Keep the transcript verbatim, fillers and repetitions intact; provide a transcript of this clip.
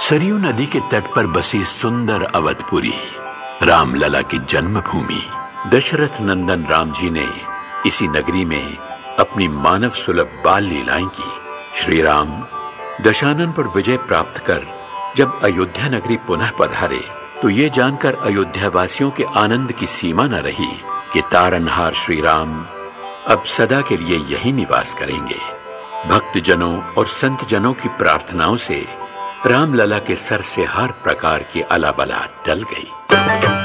सरयू नदी के तट पर बसी सुंदर अवधपुरी, रामलला की जन्मभूमि। दशरथ नंदन राम जी ने इसी नगरी में अपनी मानव सुलभ बाल लीलाएं की। श्री राम दशानन पर विजय प्राप्त कर जब अयोध्या नगरी पुनः पधारे तो ये जानकर अयोध्या वासियों के आनंद की सीमा न रही कि तारनहार श्री राम अब सदा के लिए यही निवास करेंगे। भक्त जनों और संत जनों की प्रार्थनाओं से रामलला के सर से हर प्रकार की अलाबला टल गई।